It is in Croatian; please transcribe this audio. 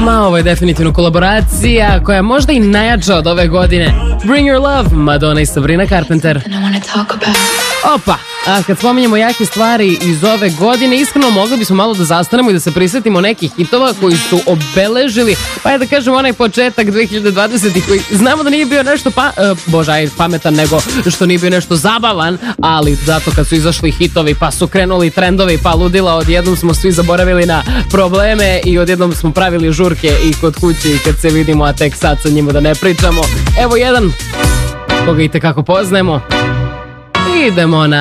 Ma, ovo je definitivno kolaboracija koja je možda i najjača od ove godine. Bring Your Love, Madonna i Sabrina Carpenter. Opa, a kad spominjemo jake stvari iz ove godine, iskreno mogli bismo malo da zastanemo i da se prisjetimo nekih hitova koji su obeležili, pa je da kažem onaj početak 2020 koji znamo da nije bio nešto pametan, nego što nije bio nešto zabavan, ali zato kad su izašli hitovi pa su krenuli trendovi pa ludila, odjednom smo svi zaboravili na probleme i odjednom smo pravili žurke i kod kuće i kad se vidimo, a tek sad sa njima da ne pričamo. Evo jedan koga i tekako poznajemo. Idemo na